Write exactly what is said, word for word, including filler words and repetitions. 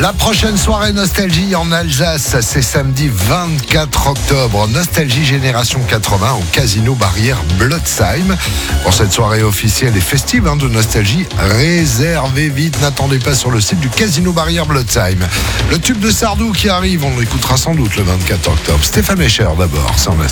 La prochaine soirée Nostalgie en Alsace, c'est samedi vingt-quatre octobre. Nostalgie Génération quatre-vingts au Casino Barrière Blotzheim. Pour cette soirée officielle et festive hein, de Nostalgie, réservez vite, n'attendez pas sur le site du Casino Barrière Blotzheim. Le tube de Sardou qui arrive, on l'écoutera sans doute le vingt-quatre octobre. Stéphane Escher d'abord, sans Nostalgie.